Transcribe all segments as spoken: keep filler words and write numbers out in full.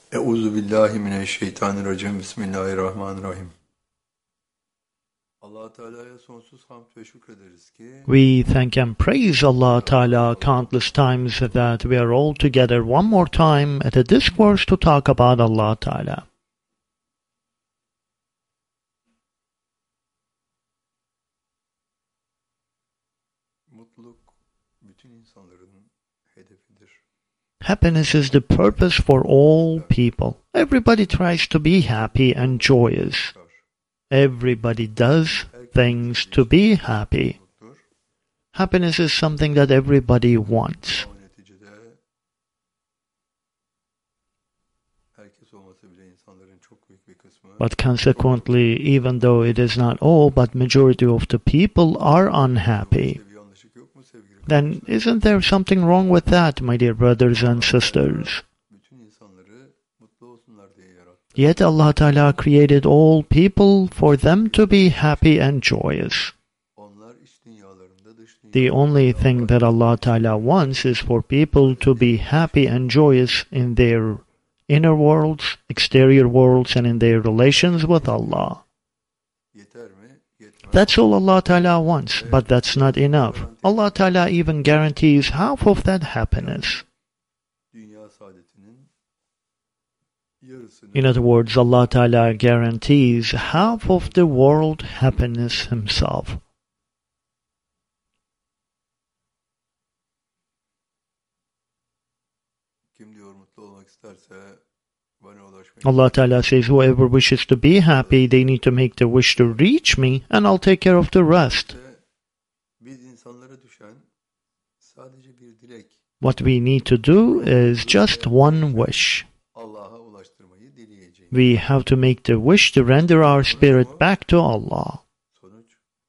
Euzu billahi mineşşeytanirracim. Bismillahirrahmanirrahim. Allah Teala'ya sonsuz hamd ve şükrederiz ki We thank and praise Allah Ta'ala countless times that we are all together one more time at a discourse to talk about Allah Ta'ala. mutluluk bütün insanların hedefidir. Happiness is the purpose for all people. Everybody tries to be happy and joyous. Everybody does things to be happy. Happiness is something that everybody wants. Ama neticede herkes olmasa bile insanların çok büyük bir kısmı But consequently, even though it is not all, but majority of the people are unhappy. bir yanlışlık yok mu sevgili? Then isn't there something wrong with that, my dear brothers and sisters? Bütün insanları mutlu olsunlar diye yarattı. Yet Allah Ta'ala created all people for them to be happy and joyous. Onlar iç dünyalarında dış The only thing that Allah Ta'ala wants is for people to be happy and joyous in their inner worlds, exterior worlds, and in their relations with Allah. yeter mi? Yetmez. That's all Allah Ta'ala wants, but that's not enough. Allah Ta'ala even guarantees half of that happiness. Dünya saadetinin yarısını In other words, Allah Ta'ala guarantees half of the world happiness Himself. kim diyor mutlu olmak isterse bana ulaşmak Allah Ta'ala says, whoever wishes to be happy, they need to make the wish to reach me, and I'll take care of the rest. isterse biz insanlara düşen sadece bir dilek What we need to do is just one wish. Allah'a ulaştırmayı dileyeceğim. We have to make the wish to render our spirit back to Allah. Sonuç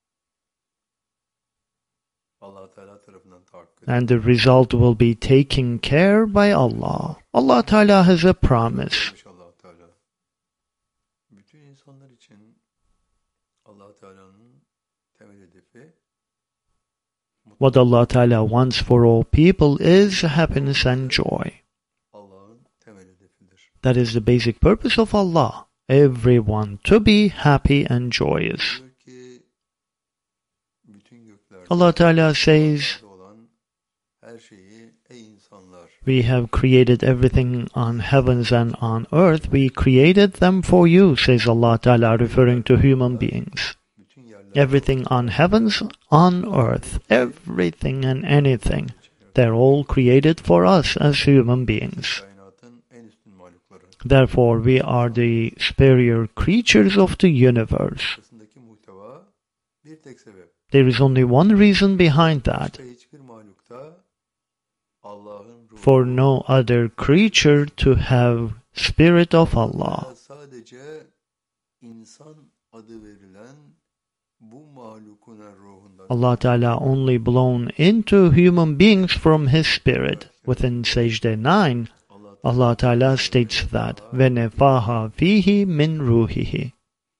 Allah Teala tarafından tahakkuk And the result will be taken care by Allah. Allah Ta'ala has a promise. edilmiş Allah Teala. Bütün insanlar için Allah Teala'nın temel hedefi What Allah Ta'ala wants for all people is happiness and joy. Allah'ın temel hedefidir. That is the basic purpose of Allah. Everyone to be happy and joyous. Diyor ki bütün göklerde Allah Ta'ala says, olan her şeyi ey insanlar we have created everything on heavens and on earth. We created them for you, says Allah Ta'ala, referring to human beings. bütün yerler Everything on heavens, on earth, everything and anything. They're all created for us as human beings. kainatın en üstün mahlukları. Therefore, we are the superior creatures of the universe. Arkasındaki muhteva bir tek sebep. There is only one reason behind that. Başka hiçbir mahlukta Allah'ın ruhu For no other creature to have spirit of Allah. sadece insan adı verilen bu mahlukun ruhundan Allah Ta'ala only blown into human beings from His spirit. Within Sajda nine, Allah Allah Ta'ala states that وَنَفَاهَا فِيهِ مِنْ رُوحِهِ.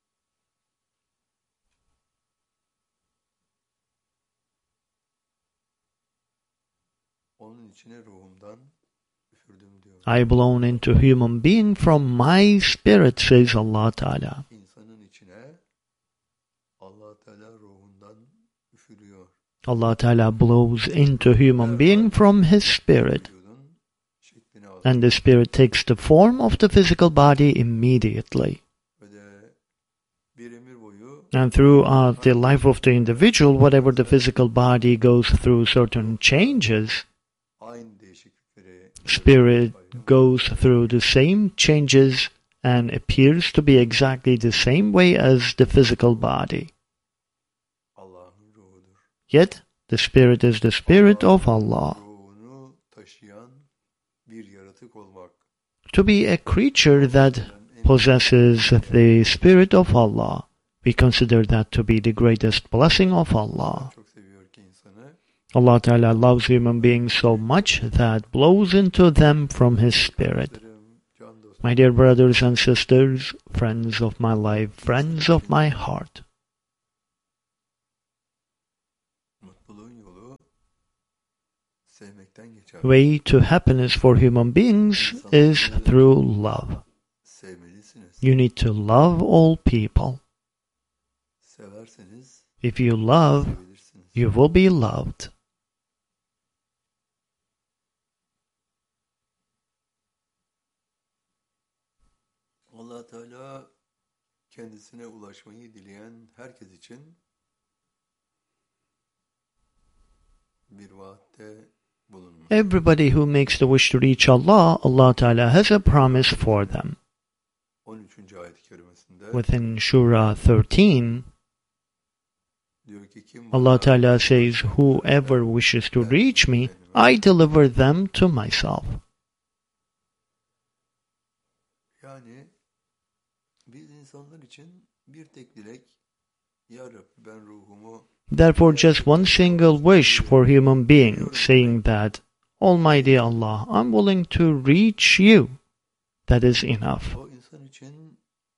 onun içine ruhumdan üfürdüm diyor. I blown into human being from my spirit, says Allah Ta'ala. İnsanın içine Allah Teala ruhundan üfürüyor. Allah Ta'ala blows into human being from His spirit. Vücudun şeklini alıyor And the spirit takes the form of the physical body immediately. ve de bir ömür boyu And throughout the life of the individual, whatever the physical body goes through certain changes, aynı değişiklikleri spirit goes through the same changes and appears to be exactly the same way as the physical body. Allah'ın ruhudur. Yet, the spirit is the spirit of Allah. Ruhunu taşıyan bir yaratık olmak. To be a creature that possesses the spirit of Allah, we consider that to be the greatest blessing of Allah. Çok seviyor ki insanı. Allah Ta'ala loves human beings so much that blows into them from His spirit. Can dostum. My dear brothers and sisters, friends of my life, friends of my heart, Mutluluğun yolu sevmekten geçer. way to happiness for human beings is through love. Sevmelisiniz. You need to love all people. Severseniz If you love, sevilirsiniz. you will be loved. Allah Teala kendisine ulaşmayı dileyen herkes için bir vaatte bulunmuş. Everybody who makes the wish to reach Allah, Allah Ta'ala has a promise for them. on üçüncü ayet-i kerimesinde Within Shura thirteen, diyor ki kim Allah Ta'ala says, whoever wishes to reach me, I deliver them to myself. Yani biz insanlar için bir tek dilek, Ya Rabbi ben ruhumu Therefore, just one single wish for human beings, saying that, Almighty Allah, I'm willing to reach you. That is enough. o insan için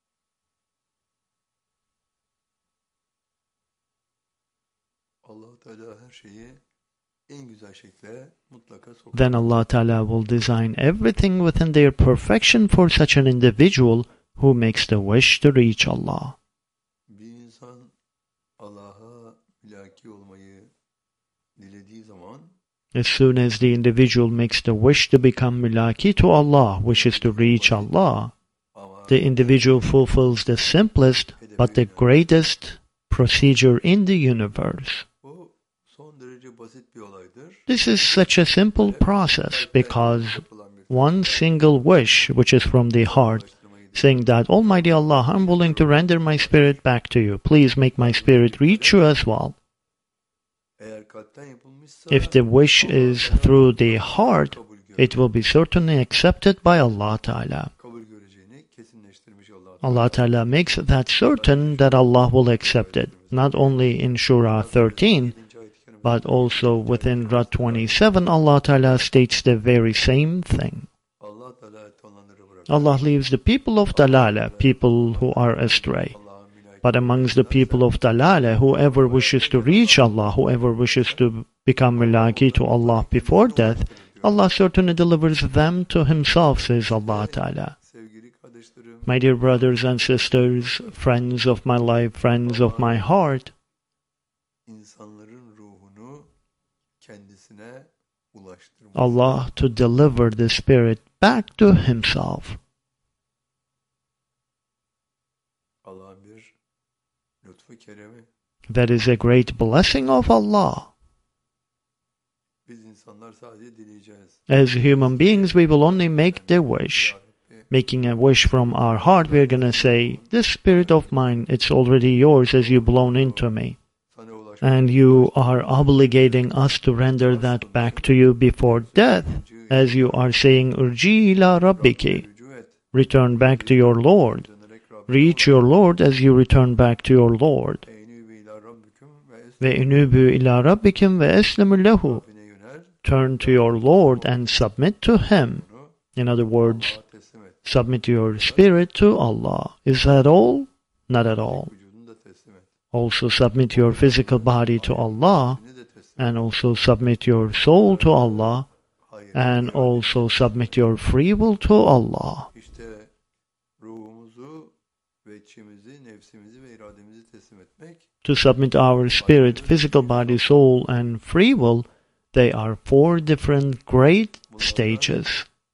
Allah Teala her şeyi en güzel şekilde mutlaka sokar. Then Allah Ta'ala will design everything within their perfection for such an individual who makes the wish to reach Allah. Bir insan Allah'a mülaki olmayı dilediği zaman As soon as the individual makes the wish to become mulaki to Allah, wishes to reach Allah, ama the individual fulfills the simplest but the greatest procedure in the universe. bu son derece basit bir olaydır. This is such a simple process because Yapılan bir one single wish, which is from the heart, saying that, Almighty Allah, I'm willing to render my spirit back to you. Please make my spirit reach you as well. eğer kalpten yapılmışsa If the wish is through the heart, kabul, gör, it will be certainly accepted by Allah Ta'ala. kabul göreceğini kesinleştirmiş Allah. Allah Ta'ala makes that certain that Allah will accept it, not only in Shura thirteen, yedinci ayet-i kerime but also within Rad twenty-seven, Allah Ta'ala states the very same thing. Allah Teala olanları bırakır. Allah leaves the people of Dalala, people who are astray. Allah'ın mülaki But amongst the people of Dalala, whoever wishes to reach Allah, whoever wishes to become mulaki to Allah before death, Allah certainly delivers them to Himself, says Allah Ta'ala. sevgili kardeşlerim, My dear brothers and sisters, friends of my life, friends of my heart, insanların ruhunu kendisine ulaştırmak. Allah to deliver the spirit back to Himself. Allah'ın bir lütfu keremi. That is a great blessing of Allah. Biz insanlar sadece dileyeceğiz. As human beings, we will only make the wish. Ya Rabbi, Making a wish from our heart, we're going to say, this spirit of mine, it's already yours as you blown into me. sana ulaşmak. And you are obligating us to render that back to you before death, as you are saying, Urji ila Rabbiki, Rücu et. return back to your Lord. Dönerek Rabbine Reach your Lord as you return back to your Lord. Eynübü ila Rabbiküm ve es- Ve inubu ila Rabbikim ve eslimu lehu. Rabbine yönel. Turn to your Lord and submit to Him. Bunu In other words, Allah'a teslim et. submit your spirit to Allah. Is that all? Not at all. Vücudunu da teslim et. Also submit your physical body to Allah, Seni de teslim et. and also submit your soul to Allah, Hayır. and also submit your free will to Allah. İşte ruhumuzu ve içimizi, nefsimizi ve irademizi teslim etmek To submit our spirit, physical body, soul, and free will, they are four different great stages.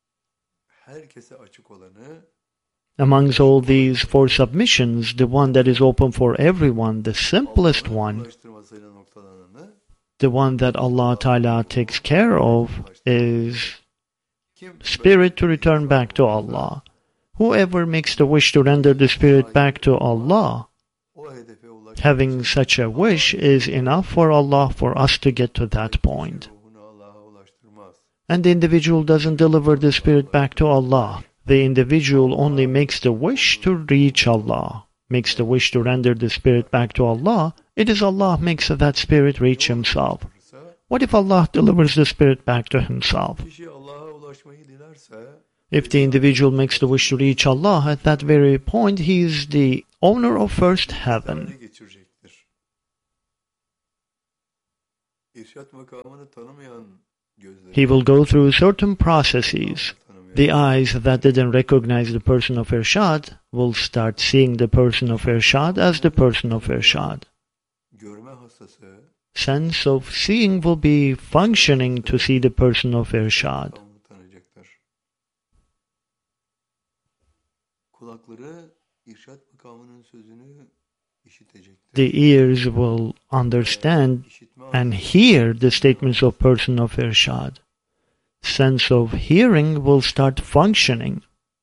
herkese açık olanı Amongst all these four submissions, the one that is open for everyone, the simplest Allah'ın one, ulaştırmasıyla noktalananı the one that Allah Ta'ala takes care of, is kim spirit to return back to Allah. Whoever makes the wish to render the spirit back to Allah, o hedefe ulaşmak having such a wish is enough for Allah for us to get to that point. ruhunu Allah'a ulaştırmaz. And the individual doesn't deliver the spirit back to Allah. The individual only makes the wish to reach Allah, makes the wish to render the spirit back to Allah. It is Allah makes that spirit reach Himself. What if Allah delivers the spirit back to Himself? Kişi Allah'a ulaşmayı dilerse If the individual makes the wish to reach Allah, at that very point he is the owner of first heaven. hale geçirecektir. İrşad makamını tanımayan He will go through certain processes. The eyes that didn't recognize the person of Irshad will start seeing the person of Irshad as the person of Irshad. Sense of seeing will be functioning to see the person of Irshad. The ears will understand and hear the statements of person of Irshad. Sense of hearing will start functioning.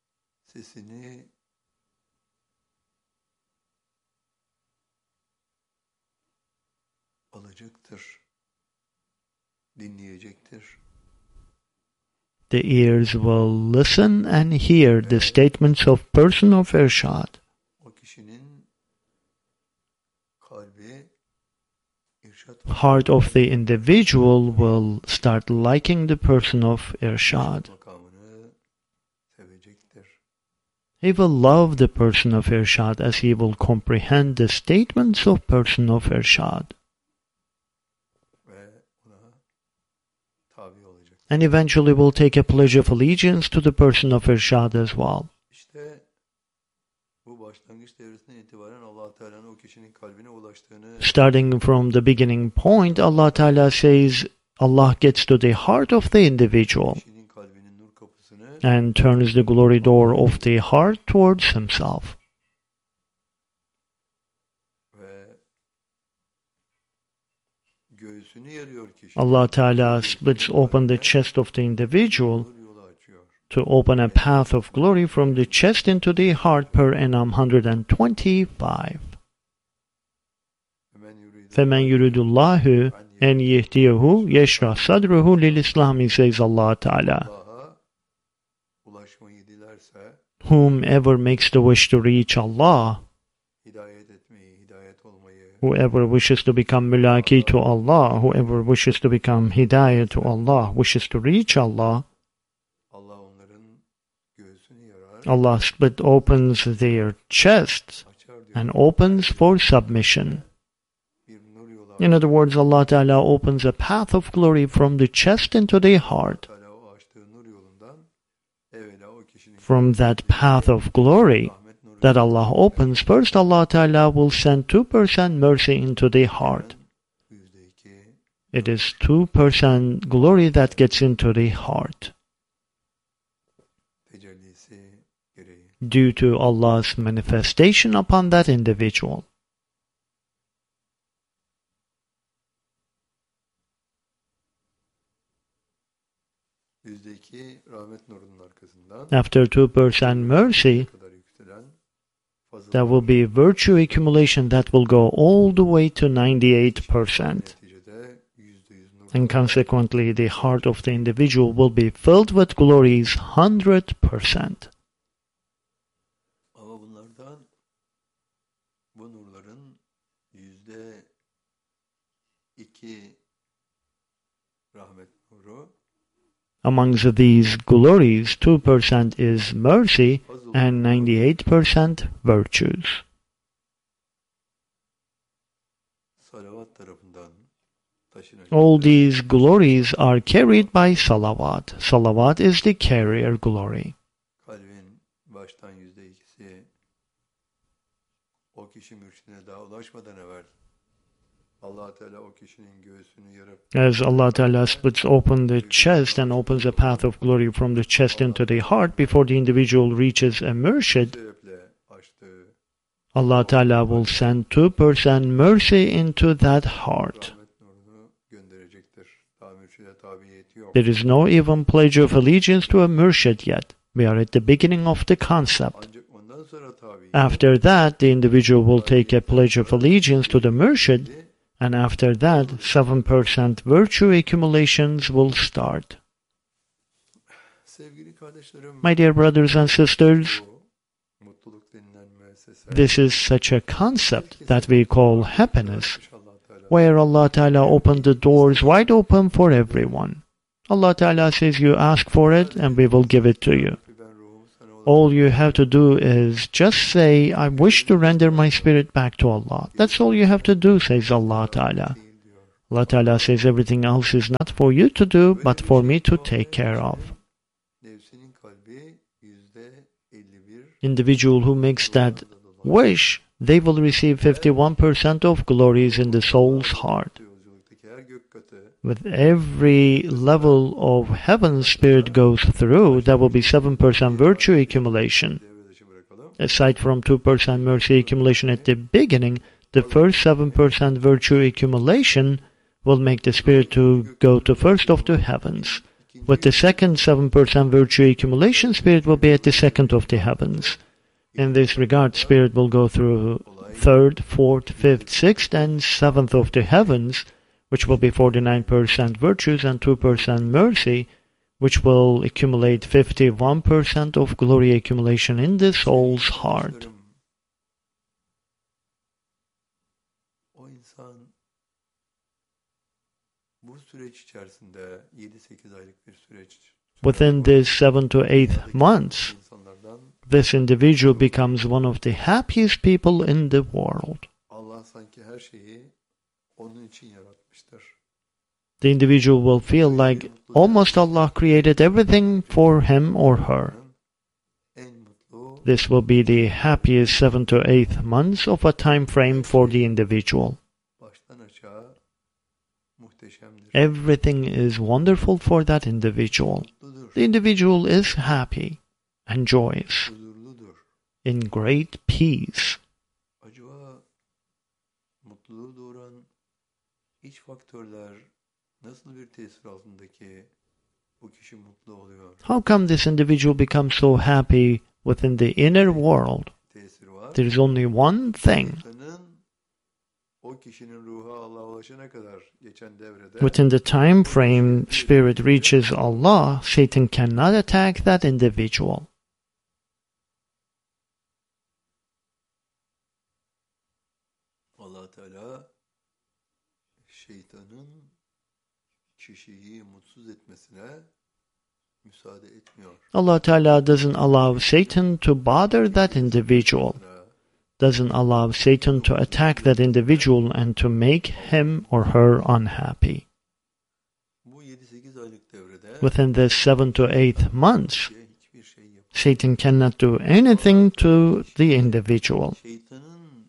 The ears will listen and hear the statements of person of Irshad. Heart of the individual will start liking the person of Irshad. He will love the person of Irshad as he will comprehend the statements of person of Irshad. And eventually will take a pledge of allegiance to the person of Irshad as well. Starting from the beginning point, Allah Ta'ala says Allah gets to the heart of the individual and turns the glory door of the heart towards Himself. Allah Ta'ala splits open the chest of the individual to open a path of glory from the chest into the heart per An'am one hundred twenty-five. فَمَنْ يُرِدُ اللَّهُ أَنْ يَهْدِيَهُ يَشْرَحْ صَدْرَهُ لِلْإِسْلَامِ, says Allah Ta'ala. Whomever makes the wish to reach Allah, whoever wishes to become mulaki to Allah, whoever wishes to become hidayah to Allah, wishes to reach Allah, Allah split opens their chest and opens for submission. In other words, Allah Ta'ala opens a path of glory from the chest into the heart. From that path of glory that Allah opens, first Allah Ta'ala will send two percent mercy into the heart. It is two percent glory that gets into the heart due to Allah's manifestation upon that individual. After two percent mercy, there will be virtue accumulation that will go all the way to ninety-eight percent. And consequently, the heart of the individual will be filled with glories one hundred percent. Amongst these glories, two percent is mercy and ninety-eight percent virtues. All these glories are carried by salawat. Salawat is the carrier glory. As Allah Ta'ala splits open the chest and opens a path of glory from the chest into the heart before the individual reaches a murshid, Allah Ta'ala will send two percent mercy into that heart. There is no even pledge of allegiance to a murshid yet. We are at the beginning of the concept. After that, the individual will take a pledge of allegiance to the murshid, and after that, seven percent virtue accumulations will start. My dear brothers and sisters, this is such a concept that we call happiness, where Allah Ta'ala opened the doors wide open for everyone. Allah Ta'ala says, you ask for it and we will give it to you. All you have to do is just say, I wish to render my spirit back to Allah. That's all you have to do, says Allah Ta'ala. Allah Ta'ala says everything else is not for you to do, but for me to take care of. Nefsinin kalbi yüzde elli bir Individual who makes that wish, they will receive fifty-one percent of glories in the soul's heart. yolculuktaki her gök katı With every level of heaven spirit goes through, there will be seven percent virtue accumulation. devre dışı bırakalım. Aside from two percent mercy accumulation at the beginning, the first seven percent virtue accumulation will make the spirit to go to first of the heavens. With the second seven percent virtue accumulation, spirit will be at the second of the heavens. In this regard, spirit will go through third, fourth, fifth, sixth, and seventh of the heavens, which will be forty-nine percent virtues and two percent mercy, which will accumulate fifty-one percent of glory accumulation in the soul's heart. O insan bu süreç içerisinde yedi sekiz aylık bir süreç Within this seven to eight months, insanlardan this individual becomes one of the happiest people in the world. Allah sanki her şeyi onun için yaratmıştır. The individual will feel like almost Allah created everything for him or her. En mutlu This will be the happiest seven to eight months of a time frame for the individual. baştan aşağı muhteşemdir. Everything is wonderful for that individual. Mutludur, The individual is happy and joyous, huzurludur. in great peace. Acaba mutluluğu doğuran iç faktörler nasıl bir tesir altındaki bu kişi mutlu oluyor? How come this individual becomes so happy within the inner world? Tesiri var. There is only one thing. Şeytanın o kişinin ruhu Allah'a ulaşana kadar geçen devrede Within the time frame spirit reaches Allah, Satan cannot attack that individual. Allah Teala şeytanın kişiyi mutsuz etmesine müsaade etmiyor. Allah Ta'ala doesn't allow Satan to bother that individual, doesn't allow Satan to attack that individual and to make him or her unhappy. Bu yedi sekiz aylık devrede Within this seven to eight months, hiçbir şey yapamıyor. Satan cannot do anything to the individual. Şeytanın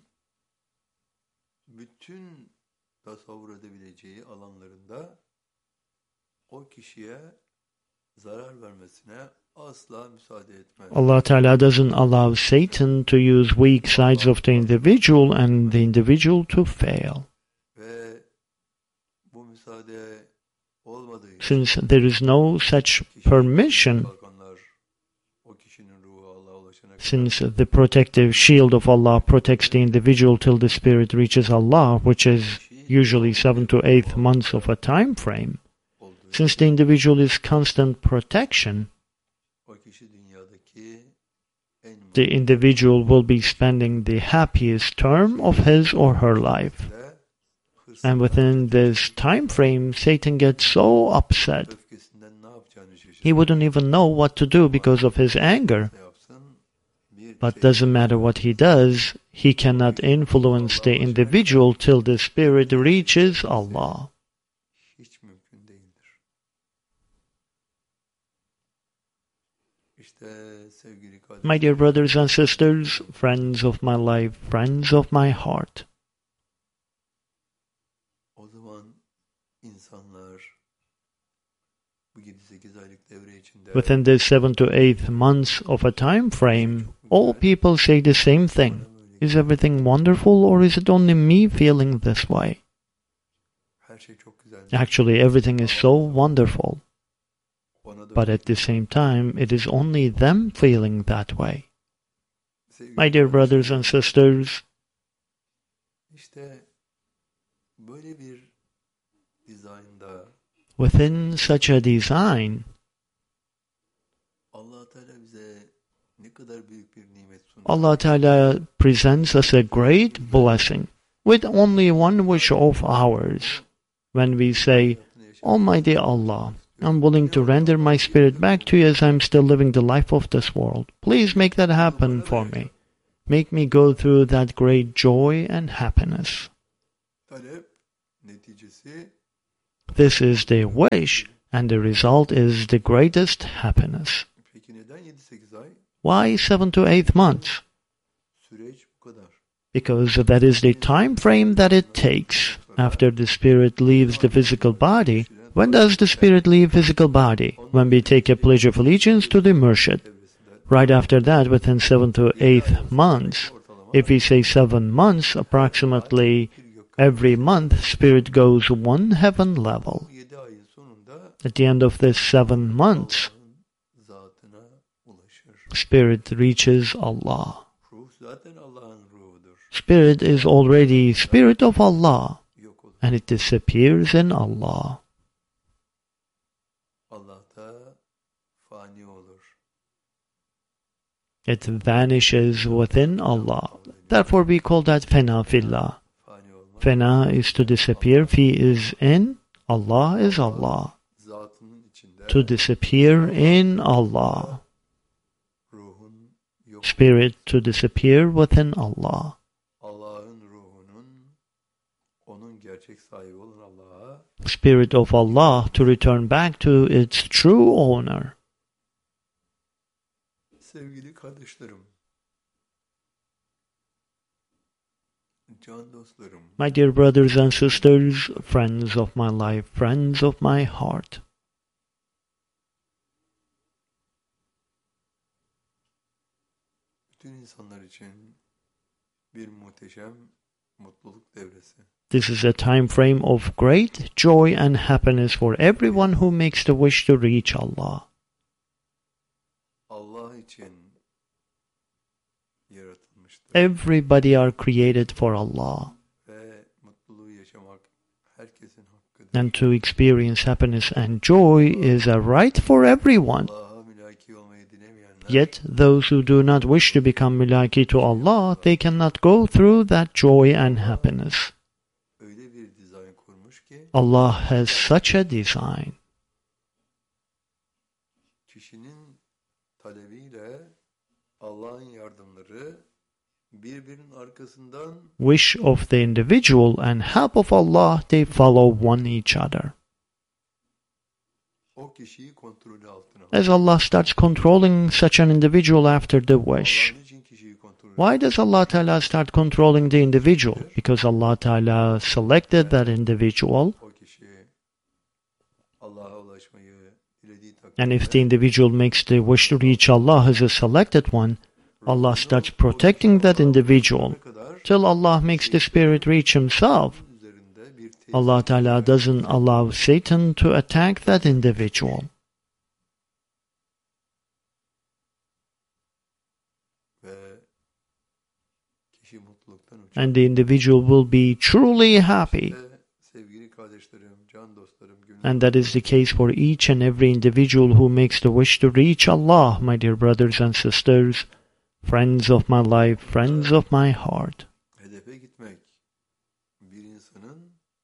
bütün tasavvur edebileceği alanlarında o kişiye zarar vermesine asla müsaade etmez. Allah Ta'ala doesn't allow Satan to use weak sides of the individual and the individual to fail. Ve bu müsaade olmadığı için Since there is no such permission, kalkanlar o kişinin ruhu Allah'a ulaşana kadar since the protective shield of Allah protects the individual till the spirit reaches Allah, which is usually seven to eight months of a time frame, olduğu since the individual is constant protection, o kişi dünyadaki en the individual will be spending the happiest term of his or her life. mutlu hırsından, And within this time frame, Satan gets so upset, öfkesinden ne yapacağını şaşırır. he wouldn't even know what to do because of his anger. Ne yapsın? Bir But şey doesn't matter what he does, he cannot influence the individual till the spirit reaches Allah. hiç mümkün değildir. İşte sevgili kardeşlerim, My dear brothers and sisters, friends of my life, friends of my heart, o zaman insanlar bu yedi sekiz aylık devre içinde within this seven to eight months of a time frame, all people say the same thing. Is everything wonderful or is it only me feeling this way? her şey çok güzel. Actually, everything is so wonderful, Bana da but at the same time, it is only them feeling that way. sevgili My dear brothers and sisters, İşte böyle bir dizaynda within such a design, Allah Teala bize ne kadar büyük bir nimet sunuyor. Allah Ta'ala presents us a great blessing with only one wish of ours. When we say, Almighty Allah, I'm willing to render my spirit back to you as I'm still living the life of this world. Please make that happen for me. Make me go through that great joy and happiness. Talep neticesi This is the wish, and the result is the greatest happiness. peki neden yedi sekiz ay? Why seven to eight months? Süreç bu kadar. Because that is the time frame that it takes after the spirit leaves the physical body. When does the spirit leave physical body? When we take a pledge of allegiance to the Murshid. Right after that, within seven to eight months. If we say seven months, approximately every month, spirit goes one heaven level. yedi ayın sonunda At the end of this seven months, Allah'ın zatına ulaşır. spirit reaches Allah. Ruh zaten Allah'ın ruhudur. Spirit is already spirit of Allah, Yok olur. and it disappears in Allah. Allah'ta fani olur. It vanishes within Allah. Therefore we call that fena fillah. Fani olmak. Fena is to disappear. Fi is in. Allah is Allah. Zatının içinde To disappear in Allah. ruhun yok. Spirit to disappear within Allah. Allah'ın ruhunun onun gerçek sahibi olan Allah'a Spirit of Allah to return back to its true owner. sevgili kardeşlerim, can dostlarım, My dear brothers and sisters, friends of my life, friends of my heart. bütün insanlar için bir muhteşem mutluluk devresi. This is a time frame of great joy and happiness for everyone who makes the wish to reach Allah. Allah için yaratılmıştır Everybody are created for Allah. ve mutluluğu yaşamak herkesin hakkıdır. And to experience happiness and joy is a right for everyone. Allah'a mülaki olmayı dilemeyenler Yet those who do not wish to become milaki to Allah, they cannot go through that joy and happiness. öyle bir dizayn kurmuş ki Allah has such a design. kişinin talebiyle Allah'ın yardımları birbirinin arkasından Wish of the individual and help of Allah, they follow one each other. o kişiyi kontrolü altına alır. As Allah starts controlling such an individual after the wish. Allah için kişiyi kontrol eder? Why does Allah Ta'ala start controlling the individual? Because Allah Ta'ala selected that individual, O kişi Allah'a ulaşmayı dilediği and if the takdirde individual makes the wish to reach Allah as a selected one, Allah starts protecting that individual ne kadar till Allah makes the spirit reach himself. üzerinde bir tesis Allah Ta'ala doesn't allow Satan to attack that individual. ve kişi mutluluktan uçar. And the individual will be truly happy. İşte sevgili kardeşlerim, can dostlarım, gönül And that is the case for each and every individual who makes the wish to reach Allah, my dear brothers and sisters, friends of my life, friends of my heart. hedefe gitmek bir insanın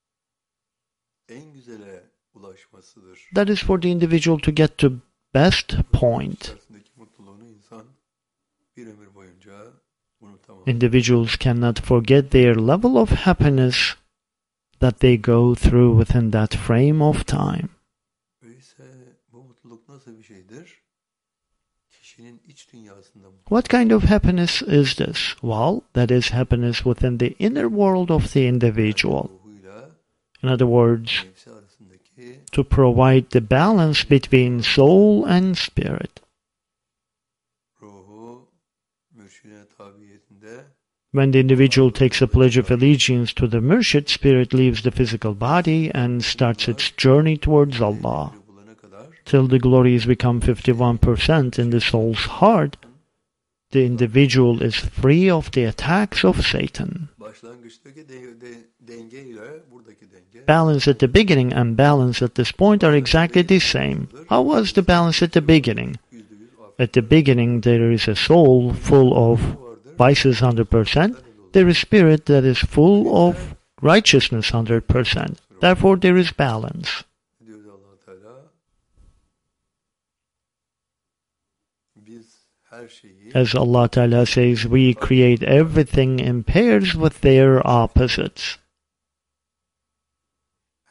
en güzele ulaşmasıdır. That is for the individual to get to best point. İçerisindeki mutluluğunu insan bir ömür boyunca unutamaz. Individuals cannot forget their level of happiness that they go through within that frame of time. Öyleyse bu mutluluk nasıl bir şeydir? Kişinin iç dünyasında mutluluk. What kind of happiness is this? Well, that is happiness within the inner world of the individual. Ruhuyla In other words, nefsi arasındaki to provide the balance between soul and spirit. ruhu mürşidine tabiyetinde When the individual takes a pledge of allegiance to the Murshid, spirit leaves the physical body and starts its journey towards Allah. bir bulana kadar Till the glories become fifty-one percent in the soul's heart, the individual is free of the attacks of Satan. başlangıçtaki de, de, denge ile buradaki denge Balance at the beginning and balance at this point are exactly the same. How was the balance at the beginning? yüzde yüz affı At the beginning, there is a soul full of vardır. vices one hundred percent. There is spirit that is full of righteousness one hundred percent. Therefore, there is balance. Diyor Allah Teala, biz her şeyi As Allah Ta'ala says, we create everything in pairs with their opposites.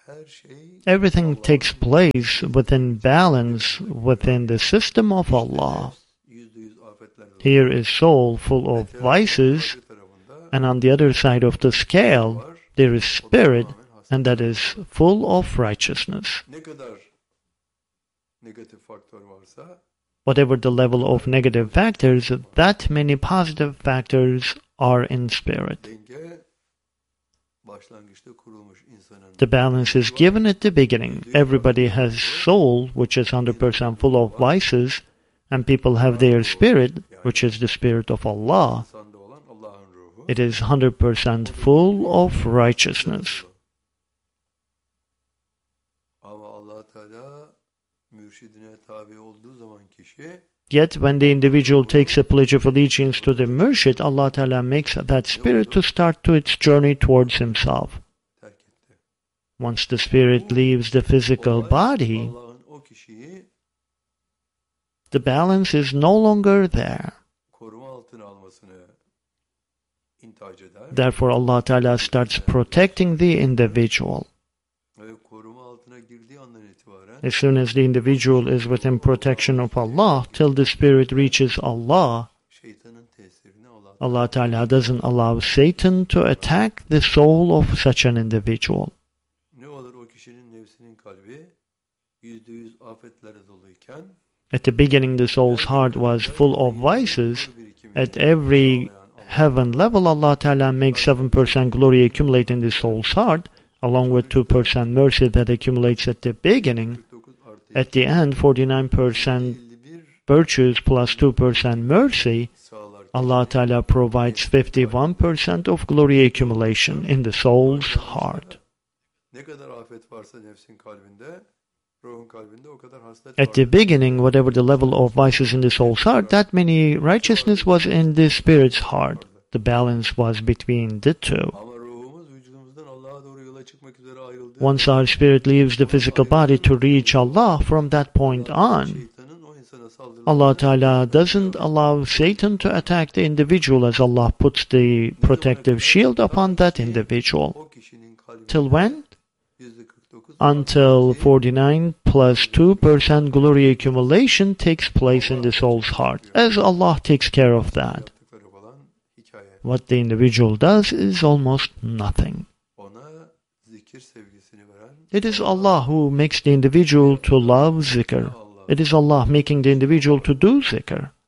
her şey Everything Allah'ın takes place within balance within the system of Allah. yüzde yüz afetlerle dolu. Here is soul full of vices, Öbür tarafında and on the other side of the scale, there is spirit, and that is full of righteousness. ne kadar negatif faktör varsa Whatever the level of negative factors, that many positive factors are in spirit. denge başlangıçta kurulmuş insanın The balance is given at the beginning. Everybody has soul, which is one hundred percent full of vices, and people have their spirit, which is the spirit of Allah. insanda olan Allah'ın ruhu. It is one hundred percent full of righteousness. Ama Allah Teala mürşidine tabi olduğu zaman kişi Yet when the individual takes a pledge of allegiance to the murshid, Allah Ta'ala makes that spirit to start to its journey towards himself. terk etti. Once the spirit leaves the physical Olay, body, Allah'ın o kişiyi the balance is no longer there. koruma altına almasını intihac eder. Therefore Allah Ta'ala starts protecting the individual. Ve koruma altına girdiği andan itibaren As soon as the individual is within protection of Allah, till the spirit reaches Allah, şeytanın tesirini Allah Allah Ta'ala doesn't allow Satan to attack the soul of such an individual. ne olur o kişinin nefsinin kalbi yüzde yüz afetlerle doluyken At the beginning, the soul's heart was full of vices. At every heaven level, Allah Ta'ala makes seven percent glory accumulate in the soul's heart, along with two percent mercy that accumulates at the beginning. At the end, forty-nine percent virtues plus two percent mercy, Allah Ta'ala provides fifty-one percent of glory accumulation in the soul's heart. ne kadar afet varsa nefsin kalbinde, ruhun kalbinde o kadar haslet At the vardır. beginning, whatever the level of vices in the soul's heart, that many righteousness was in the spirit's heart. The balance was between the two. Ama ruhumuz vücudumuzdan Allah'a doğru yola çıkmak üzere ayrıldı. Once our spirit leaves the physical body to reach Allah, from that point on, Şeytanın o insana saldırıları Allah Ta'ala doesn't allow Satan to attack the individual as Allah puts the protective shield upon that individual. o kişinin kalbinde Till when? yüzde kırk dokuz Until forty-nine plus two percent glory accumulation takes place in the soul's heart, as Allah takes care of that. yaptıkları falan hikaye. What the individual does is almost nothing. Ona zikir sevgisini veren It is Allah who makes the individual to love zikr. Allah. It is Allah making the individual to do zikr.